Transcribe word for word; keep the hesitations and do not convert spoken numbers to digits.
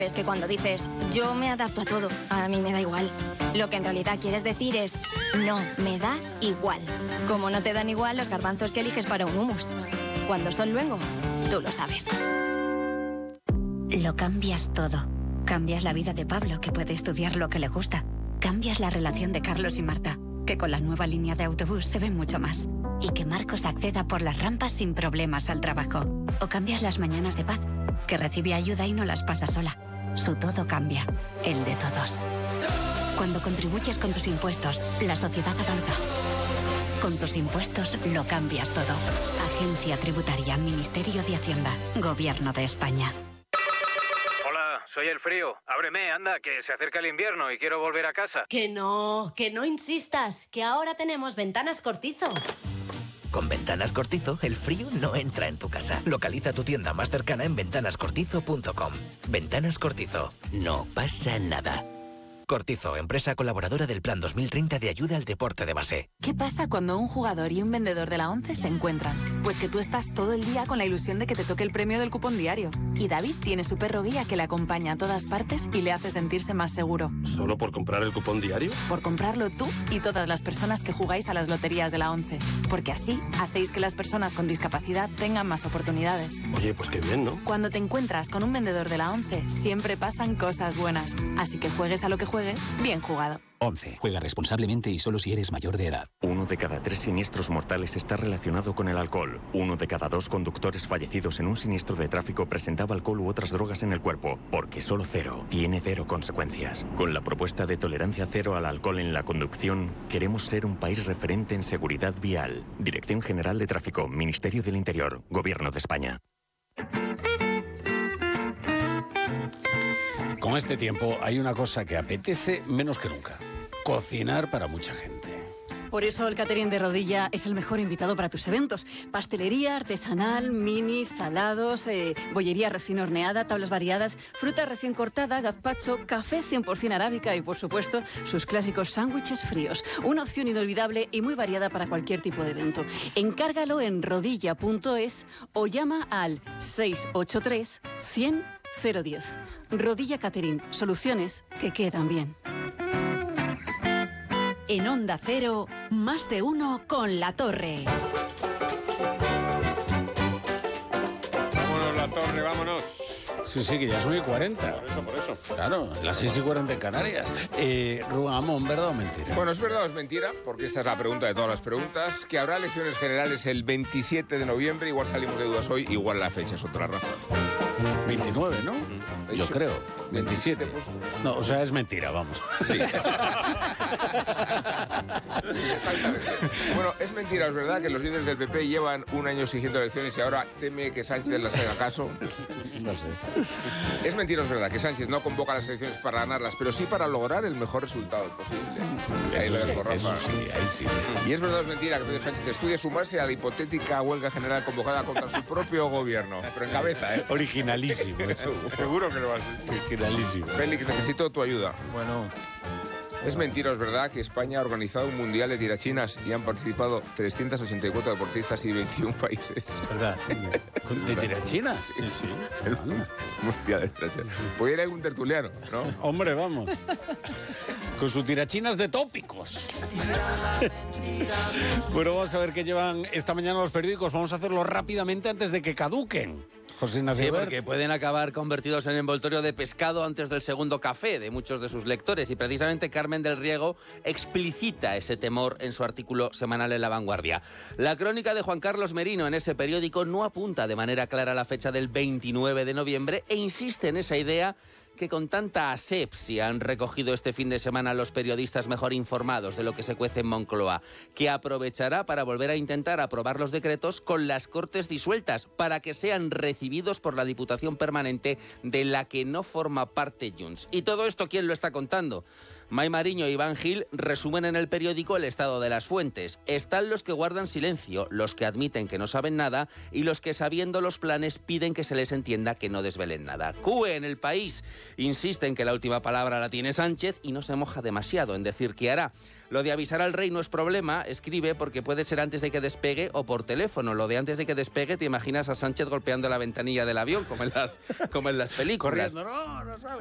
Es que cuando dices, yo me adapto a todo, a mí me da igual. Lo que en realidad quieres decir es, no, me da igual. Como no te dan igual los garbanzos que eliges para un hummus. Cuando son luengo, tú lo sabes. Lo cambias todo. Cambias la vida de Pablo, que puede estudiar lo que le gusta. Cambias la relación de Carlos y Marta, que con la nueva línea de autobús se ve mucho más. Y que Marcos acceda por las rampas sin problemas al trabajo. O cambias las mañanas de Paz, que recibe ayuda y no las pasa sola. Su todo cambia, el de todos. Cuando contribuyes con tus impuestos, la sociedad avanza. Con tus impuestos lo cambias todo. Agencia Tributaria, Ministerio de Hacienda, Gobierno de España. Hola, soy el frío. Ábreme, anda, que se acerca el invierno y quiero volver a casa. Que no, que no insistas, que ahora tenemos Ventanas Cortizo. Con Ventanas Cortizo, el frío no entra en tu casa. Localiza tu tienda más cercana en ventanas cortizo punto com. Ventanas Cortizo. No pasa nada. Cortizo, empresa colaboradora del Plan dos mil treinta de ayuda al deporte de base. ¿Qué pasa cuando un jugador y un vendedor de la ONCE se encuentran? Pues que tú estás todo el día con la ilusión de que te toque el premio del cupón diario. Y David tiene su perro guía que le acompaña a todas partes y le hace sentirse más seguro. ¿Solo por comprar el cupón diario? Por comprarlo tú y todas las personas que jugáis a las loterías de la ONCE. Porque así hacéis que las personas con discapacidad tengan más oportunidades. Oye, pues qué bien, ¿no? Cuando te encuentras con un vendedor de la ONCE, siempre pasan cosas buenas. Así que juegues a lo que juegues, bien jugado. ONCE. Juega responsablemente y solo si eres mayor de edad. Uno de cada tres siniestros mortales está relacionado con el alcohol. Uno de cada dos conductores fallecidos en un siniestro de tráfico presentaba alcohol u otras drogas en el cuerpo. Porque solo cero tiene cero consecuencias. Con la propuesta de tolerancia cero al alcohol en la conducción, queremos ser un país referente en seguridad vial. Dirección General de Tráfico, Ministerio del Interior, Gobierno de España. Con este tiempo hay una cosa que apetece menos que nunca: cocinar para mucha gente. Por eso el catering de Rodilla es el mejor invitado para tus eventos. Pastelería artesanal, minis, salados, eh, bollería recién horneada, tablas variadas, fruta recién cortada, gazpacho, café cien por ciento arábica y, por supuesto, sus clásicos sándwiches fríos. Una opción inolvidable y muy variada para cualquier tipo de evento. Encárgalo en rodilla punto es o llama al seis ocho tres, cien, cero diez. Rodilla Catering, soluciones que quedan bien. En Onda Cero, más de uno con La Torre. Vámonos, La Torre, vámonos. Sí, sí, que ya son y cuarenta. Por eso, por eso. Claro, las seis y cuarenta en Canarias. Eh, Rubén Amón, ¿verdad o mentira? Bueno, es verdad o es mentira, porque esta es la pregunta de todas las preguntas, que habrá elecciones generales el veintisiete de noviembre, igual salimos de dudas hoy, igual la fecha es otra razón. veintinueve, ¿no? Mm, Yo creo. veintisiete. Pues... No, o sea, es mentira, vamos. Sí. Exactamente. Bueno, es mentira, es verdad que los líderes del P P llevan un año exigiendo elecciones y ahora teme que Sánchez las haga caso. No sé. Es mentira, es verdad que Sánchez no convoca las elecciones para ganarlas, pero sí para lograr el mejor resultado posible. Ahí lo dejo, Rafa. Eso sí, ahí sí. Y es verdad, es mentira que Pedro Sánchez estudie sumarse a la hipotética huelga general convocada contra su propio gobierno. Pero en cabeza, ¿eh? Originalísimo. Eso. Seguro que lo vas a decir. Originalísimo. Félix, necesito tu ayuda. Bueno. Es mentira, es verdad que España ha organizado un mundial de tirachinas y han participado trescientos ochenta y cuatro deportistas y veintiún países. ¿Verdad? ¿De tirachinas? Sí, sí. El mundial de tirachinas. Puede ir algún tertuliano, ¿no? Hombre, vamos. Con sus tirachinas de tópicos. Bueno, vamos a ver qué llevan esta mañana los periódicos. Vamos a hacerlo rápidamente antes de que caduquen. José Ignacio. Sí, porque pueden acabar convertidos en envoltorio de pescado antes del segundo café de muchos de sus lectores. Y precisamente Carmen del Riego explicita ese temor en su artículo semanal en La Vanguardia. La crónica de Juan Carlos Merino en ese periódico no apunta de manera clara la fecha del veintinueve de noviembre e insiste en esa idea que con tanta asepsia han recogido este fin de semana los periodistas mejor informados de lo que se cuece en Moncloa, que aprovechará para volver a intentar aprobar los decretos con las Cortes disueltas, para que sean recibidos por la Diputación Permanente de la que no forma parte Junts. ¿Y todo esto quién lo está contando? May Mariño y Iván Gil resumen en el periódico el estado de las fuentes. Están los que guardan silencio, los que admiten que no saben nada y los que, sabiendo los planes, piden que se les entienda que no desvelen nada. C U E en El País insiste en que la última palabra la tiene Sánchez y no se moja demasiado en decir qué hará. Lo de avisar al rey no es problema, escribe, porque puede ser antes de que despegue o por teléfono. Lo de antes de que despegue, te imaginas a Sánchez golpeando la ventanilla del avión, como en las, como en las películas. Corriendo, no, no sabe.